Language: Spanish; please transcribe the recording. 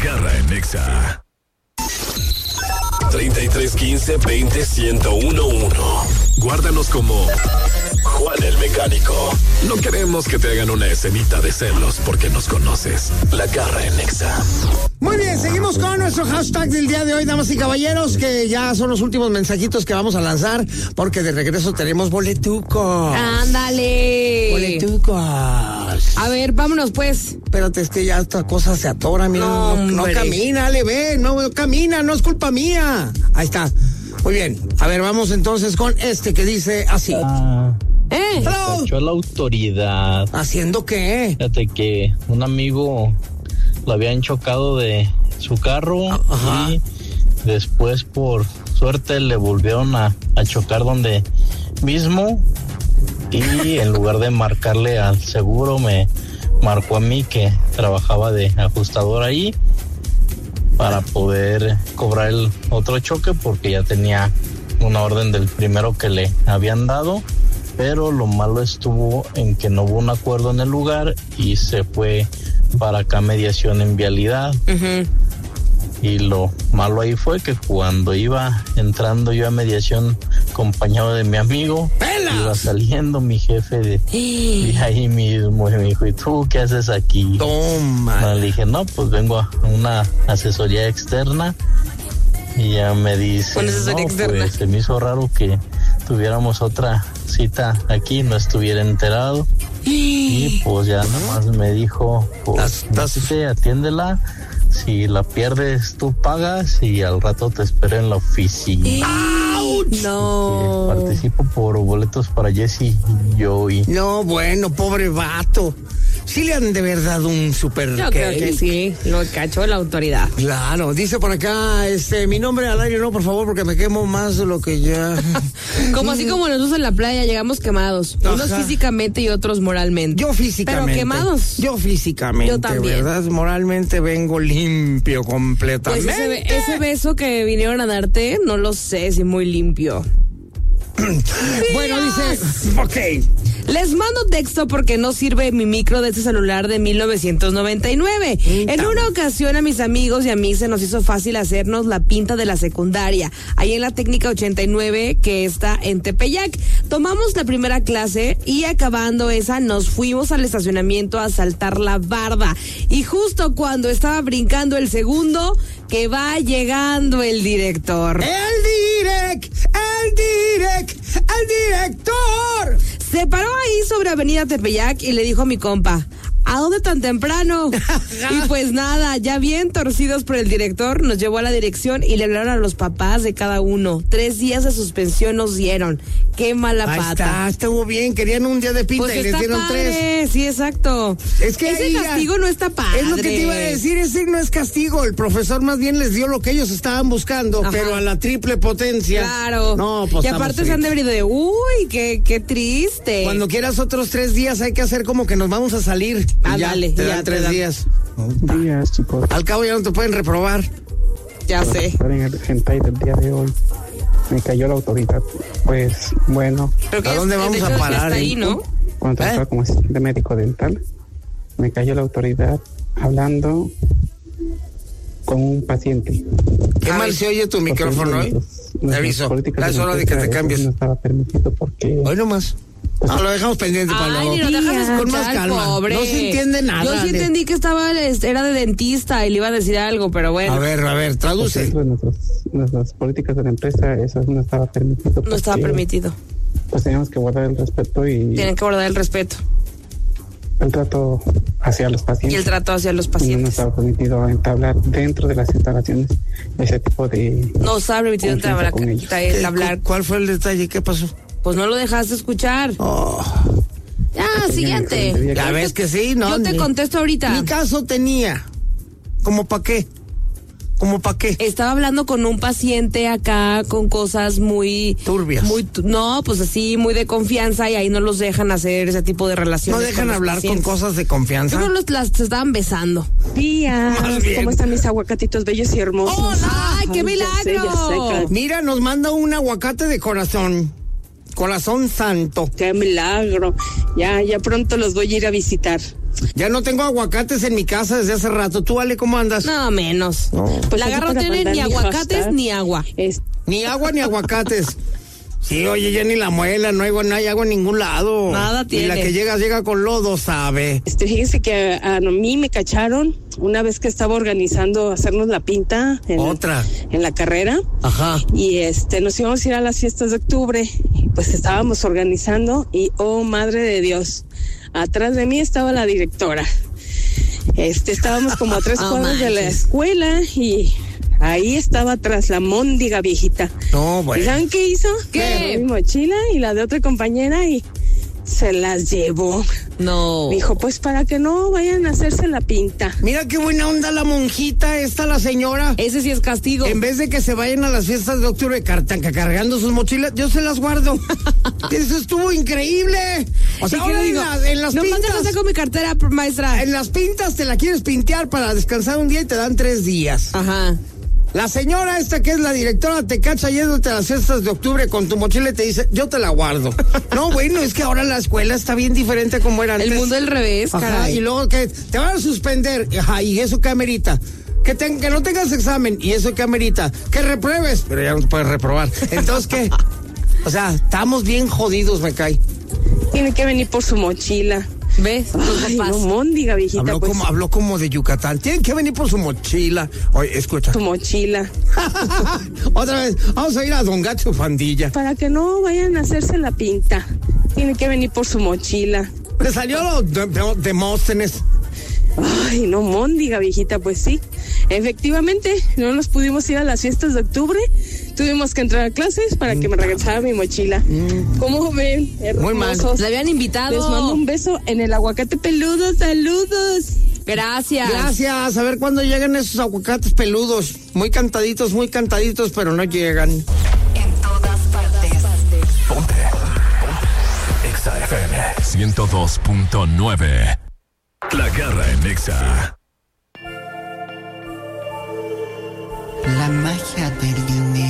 Garra en Nexa. 3315-20-1011. Guárdanos como Juan el Mecánico. No queremos que te hagan una escenita de celos porque nos conoces. La Garra en Nexa. Muy bien, seguimos con nuestro hashtag del día de hoy, damas y caballeros, que ya son los últimos mensajitos que vamos a lanzar, porque de regreso tenemos boletucos. ¡Ándale! Boletucos. A ver, vámonos pues. Espérate, es que ya esta cosa se atora, mira. No camina, le ve, no camina, no es culpa mía. Ahí está. Muy bien. A ver, vamos entonces con este que dice así. Cachó a la autoridad. ¿Haciendo qué? Fíjate que un amigo lo habían chocado de su carro. Ajá. Y después por suerte le volvieron a chocar donde mismo, y en lugar de marcarle al seguro me marcó a mí, que trabajaba de ajustador ahí, para poder cobrar el otro choque porque ya tenía una orden del primero que le habían dado. Pero lo malo estuvo en que no hubo un acuerdo en el lugar y se fue para acá mediación en vialidad. Uh-huh. Y lo malo ahí fue que cuando iba entrando yo a mediación acompañado de mi amigo, iba saliendo mi jefe de ahí mismo y me dijo, ¿y tú qué haces aquí? Toma. Le dije, no, pues vengo a una asesoría externa. Y ya me dice, ¿Una asesoría externa? Pues se me hizo raro que tuviéramos otra cita aquí, no estuviera enterado. Y pues ya nomás me dijo, pues atiéndela, si la pierdes tú pagas y al rato te espero en la oficina. No. Participo por boletos para Jesse y Joey. No, bueno, pobre vato. Sí le han de verdad un super. Yo creo que sí, lo cachó la autoridad. Claro, dice por acá, mi nombre al aire no, por favor, porque me quemo más de lo que ya. Como así como nosotros en la playa llegamos quemados. Ajá. Unos físicamente y otros moralmente. Yo físicamente. Pero quemados. Yo físicamente. Yo también. ¿Verdad? Moralmente vengo limpio completamente. Pues ese beso que vinieron a darte, no lo sé si muy limpio. Bueno, dice, ok. Les mando texto porque no sirve mi micro de este celular de 1999. En una ocasión a mis amigos y a mí se nos hizo fácil hacernos la pinta de la secundaria, ahí en la técnica 89 que está en Tepeyac. Tomamos la primera clase y acabando esa nos fuimos al estacionamiento a saltar la barda. Y justo cuando estaba brincando el segundo, que va llegando el director. El director. Se paró ahí sobre Avenida Tepeyac y le dijo a mi compa, ¿a dónde tan temprano? Y pues nada, ya bien torcidos por el director, nos llevó a la dirección y le hablaron a los papás de cada uno. 3 días de suspensión nos dieron. Qué mala Ahí pata. está, estuvo bien, querían un día de pinta Pues y les dieron padre, 3. sí, exacto. Es que ese ahí castigo no está padre. Es lo que te iba a decir, ese no es castigo. El profesor más bien les dio lo que ellos estaban buscando, Ajá. pero a la triple potencia. Claro. No, pues y aparte se han debido de, uy, qué triste. Cuando quieras otros 3 días hay que hacer como que nos vamos a salir. Ándale, te ya dan te 3 dan. días. Buenos días, chicos. Al cabo ya no te pueden reprobar. Ya sé. Estar en el hentai del día de hoy. Me cayó la autoridad. Pues, bueno, Pero que ¿A dónde de vamos hecho, a ya parar, está ahí, ¿no? cuando trabajaba como asistente médico dental, me cayó la autoridad hablando con un paciente. Qué mal se oye tu micrófono, ¿eh? Te aviso. Ya es hora de que te cambies. No estaba permitido porque... Hoy nomás. No, lo dejamos pendiente para Ay, luego. ni lo dejas escuchar, Con más calma. pobre. No se entiende nada. Yo sí entendí que era de dentista y le iba a decir algo, pero bueno. A ver, traduce. Dentro de nuestras políticas de la empresa, eso no estaba permitido. No estaba permitido. Pues teníamos que guardar el respeto y Tienen que guardar el respeto. el trato hacia los pacientes. Y el trato hacia los No pacientes. estaba permitido entablar dentro de las instalaciones ese tipo de... No estaba permitido confianza con ellos. hablar. ¿Cuál fue el detalle? ¿Qué pasó? Pues no lo dejaste escuchar. Ya, siguiente. Ya ves que sí, ¿no? Yo te contesto ahorita. Mi caso tenía. ¿Cómo pa' qué? Estaba hablando con un paciente acá con cosas muy turbias. No, pues así, muy de confianza y ahí no los dejan hacer ese tipo de relaciones. ¿No dejan hablar pacientes. con cosas de confianza? Yo creo que las estaban besando. Días, ¿cómo están mis aguacatitos bellos y hermosos? ¡Hola! ¡Ay, qué milagro! Ya sé. Mira, nos manda un aguacate de corazón. Corazón santo. ¡Qué milagro! Ya pronto los voy a ir a visitar. Ya no tengo aguacates en mi casa desde hace rato. ¿Tú, Ale, cómo andas? No, menos. No. Pues la Garra no tiene ni aguacates ni agua. Ni agua ni aguacates. Sí, oye, ya ni la muela, no hay agua en ningún lado. Nada tiene. Y la que llega con lodo, sabe. Fíjese que a mí me cacharon una vez que estaba organizando hacernos la pinta en la carrera. Ajá. Y nos íbamos a ir a las fiestas de octubre. Y pues estábamos organizando y, oh, madre de Dios, atrás de mí estaba la directora. Estábamos como a 3 cuadras de la escuela y ahí estaba atrás la móndiga viejita. No, bueno. ¿Y saben qué hizo? ¿Qué? Agarró mi mochila y la de otra compañera y se las llevó. No. Dijo, pues para que no vayan a hacerse la pinta. Mira qué buena onda la monjita la señora. Ese sí es castigo. En vez de que se vayan a las fiestas de octubre cargando sus mochilas, yo se las guardo. Eso estuvo increíble. O sea, ahora en las no pintas. No saco mi cartera, maestra. En las pintas te la quieres pintear para descansar un día y te dan 3 días. Ajá. La señora que es la directora te cacha yéndote a las fiestas de octubre con tu mochila y te dice, yo te la guardo. No, bueno, es que ahora la escuela está bien diferente como era antes. El mundo al revés, ajá, caray. y luego que te van a suspender, ajá, y eso que amerita. Que no tengas examen, y eso que amerita. Que repruebes, pero ya no te puedes reprobar. Entonces, ¿qué? O sea, estamos bien jodidos, me cae. Tiene que venir por su mochila. ¿Ves? Ay, no, móndiga, viejita. Habló como de Yucatán. Tienen que venir por su mochila. Oye, escucha. Su mochila. Otra vez, vamos a ir a Don Gacho Pandilla. Para que no vayan a hacerse la pinta. Tiene que venir por su mochila. Le salió Demóstenes. Ay, no, móndiga, viejita, pues sí. Efectivamente, no nos pudimos ir a las fiestas de octubre. Tuvimos que entrar a clases para que me regresara mi mochila. ¿Cómo ven? Muy mal. Le habían invitado. Les mando un beso en el aguacate peludo. ¡Saludos! Gracias. Gracias. A ver cuándo llegan esos aguacates peludos. Muy cantaditos, pero no llegan. En todas partes. Ponte. Exa FM 102.9. La Garra en Exa. La magia del